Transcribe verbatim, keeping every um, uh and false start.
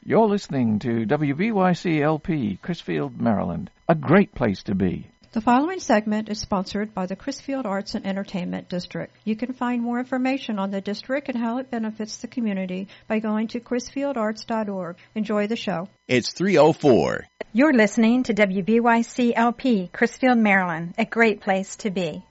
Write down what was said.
You're listening to W B Y C L P, Crisfield, Maryland. A great place to be. The following segment is sponsored by the Crisfield Arts and Entertainment District. You can find more information on the district and how it benefits the community by going to crisfield arts dot org. Enjoy the show. It's three oh four. You're listening to W B Y C L P, Crisfield, Maryland, a great place to be.